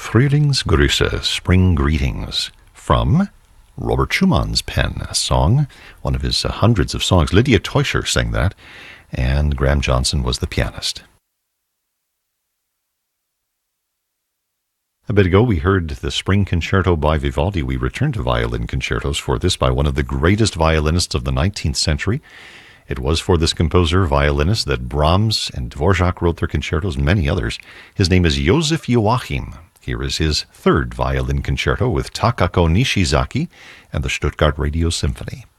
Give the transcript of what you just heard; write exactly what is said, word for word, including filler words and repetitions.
Frühlingsgrüße, Spring Greetings, from Robert Schumann's pen, a song, one of his uh, hundreds of songs. Lydia Teuscher sang that, and Graham Johnson was the pianist. A bit ago, we heard the Spring Concerto by Vivaldi. We return to violin concertos for this by one of the greatest violinists of the nineteenth century. It was for this composer, violinist, that Brahms and Dvorak wrote their concertos, many others. His name is Joseph Joachim. Here is his third violin concerto with Takako Nishizaki and the Stuttgart Radio Symphony.